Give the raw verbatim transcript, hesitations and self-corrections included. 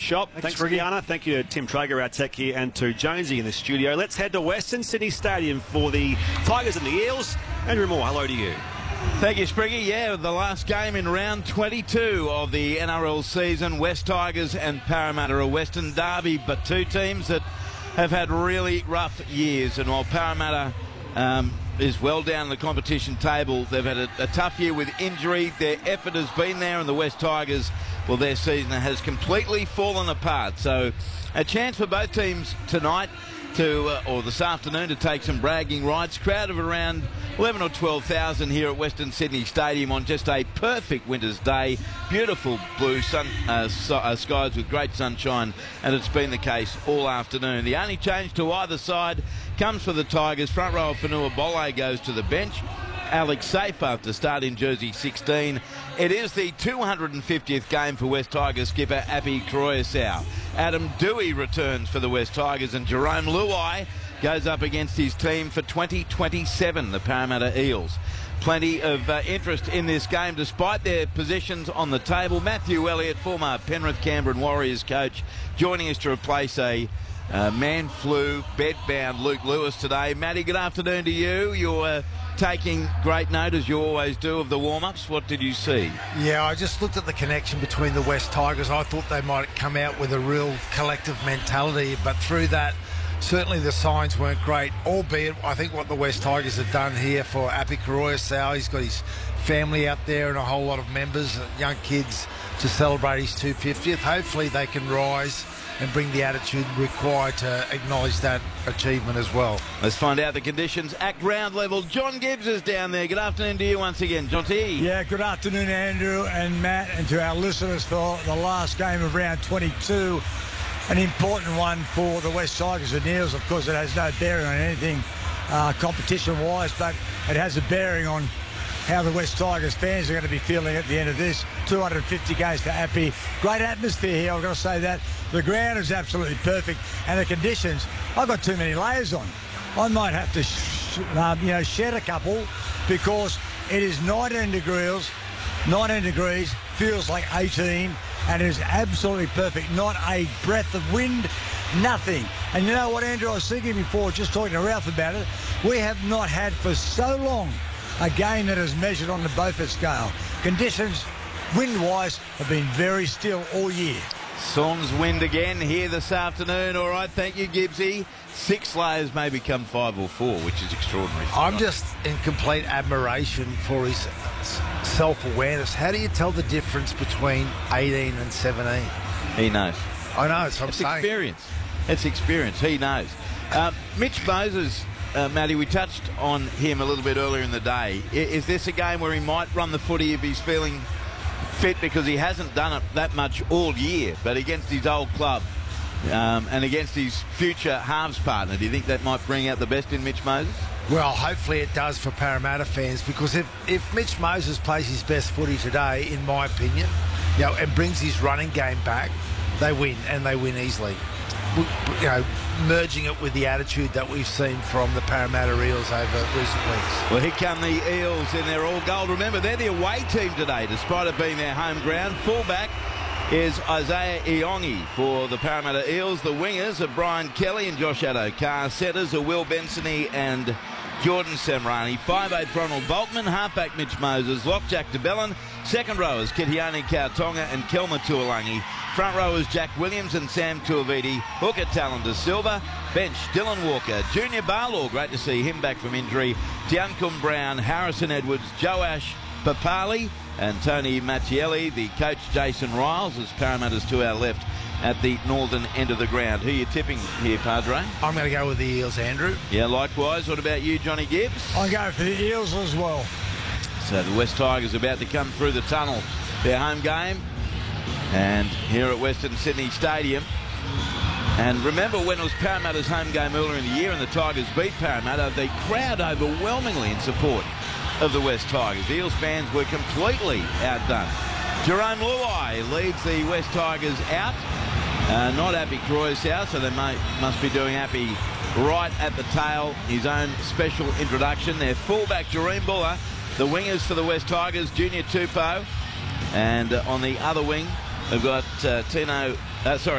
shop. Thanks, Thanks Brianna. Thank you to Tim Traeger, our tech here, and to Jonesy in the studio. Let's head to Western Sydney Stadium for the Tigers and the Eels. Andrew Moore, hello to you. Thank you, Spriggy. Yeah, the last game in round twenty-two of the N R L season. West Tigers and Parramatta, a Western derby, but two teams that have had really rough years. And while Parramatta um, is well down the competition table, they've had a, a tough year with injury. Their effort has been there, and the West Tigers, well, their season has completely fallen apart. So a chance for both teams tonight to, uh, or this afternoon, to take some bragging rights. Crowd of around eleven or twelve thousand here at Western Sydney Stadium on just a perfect winter's day. Beautiful blue sun, uh, so, uh, skies with great sunshine, and it's been the case all afternoon. The only change to either side comes for the Tigers. Front row of Fanua Bole goes to the bench. Alex Safe after start in jersey sixteen. It is the two hundred fiftieth game for West Tigers skipper Api Koroisau. Adam Dewey returns for the West Tigers, and Jerome Luai goes up against his team for twenty twenty-seven, the Parramatta Eels. Plenty of uh, interest in this game despite their positions on the table. Matthew Elliott, former Penrith, Canberra and Warriors coach, joining us to replace a uh, man flu, bed-bound Luke Lewis today. Matty, good afternoon to you. You're uh, taking great note, as you always do, of the warm-ups. What did you see? Yeah, I just looked at the connection between the West Tigers. I thought they might come out with a real collective mentality, but through that, certainly the signs weren't great, albeit I think what the West Tigers have done here for Api Koroisau, he's got his family out there and a whole lot of members, young kids, to celebrate his two hundred fiftieth. Hopefully they can rise and bring the attitude required to acknowledge that achievement as well. Let's find out the conditions at ground level. John Gibbs is down there. Good afternoon to you once again, John T. Yeah, good afternoon, Andrew and Matt, and to our listeners for the last game of round twenty-two. An important one for the West Tigers and Eels. Of course, it has no bearing on anything uh, competition-wise, but it has a bearing on how the West Tigers fans are going to be feeling at the end of this. two hundred fifty games to Api. Great atmosphere here, I've got to say that. The ground is absolutely perfect, and the conditions, I've got too many layers on. I might have to sh um, you know, shed a couple, because it is nineteen degrees, nineteen degrees, feels like eighteen, and it is absolutely perfect. Not a breath of wind, nothing. And you know what, Andrew, I was thinking before, just talking to Ralph about it, we have not had for so long a game that is measured on the Beaufort scale. Conditions, wind-wise, have been very still all year. Songs wind again here this afternoon. All right, thank you, Gibbsy. Six layers may become five or four, which is extraordinary. I'm just in complete admiration for his self-awareness. How do you tell the difference between eighteen and seventeen? He knows. I know, it's what I'm It's saying. experience. It's experience. He knows. Um, Mitch Moses, uh, Matty, we touched on him a little bit earlier in the day. I, is this a game where he might run the footy if he's feeling fit, because he hasn't done it that much all year, but against his old club um, and against his future halves partner, do you think that might bring out the best in Mitch Moses? Well, hopefully it does for Parramatta fans, because if, if Mitch Moses plays his best footy today, in my opinion, you know, and brings his running game back, they win, and they win easily. You know, merging it with the attitude that we've seen from the Parramatta Eels over recent weeks. Well, here come the Eels in their all gold. Remember, they're the away team today, despite it being their home ground. Fullback is Isaiah Iongi for the Parramatta Eels. The wingers are Brian Kelly and Josh Addo-Carr. Setters are Will Bensony and Jordan Semrani. five eighth Ronald Volkman. Halfback Mitch Moses. Lock Jack DeBellin. Second rowers Kitiani Kautonga and Kelma Tuolangi. Front rowers Jack Williams and Sam Tuiviti. Hooker Talon De Silva. Bench Dylan Walker. Junior Barlaw, great to see him back from injury. Tiancum Brown, Harrison Edwards, Joash Papali and Tony Mattielli. The coach Jason Riles as Parramatta's to our left at the northern end of the ground. Who are you tipping here, Padre? I'm going to go with the Eels, Andrew. Yeah, likewise. What about you, Johnny Gibbs? I'm going for the Eels as well. So the West Tigers about to come through the tunnel. Their home game. And here at Western Sydney Stadium. And remember when it was Parramatta's home game earlier in the year and the Tigers beat Parramatta, the crowd overwhelmingly in support of the West Tigers. The Eels fans were completely outdone. Jerome Luai leads the West Tigers out. Uh, not Api Koroisau, so they may, must be doing Api right at the tail. His own special introduction. Their fullback, Jareen Buller. The wingers for the West Tigers, Junior Tupou. And uh, on the other wing, we've got uh, Tino, uh, sorry,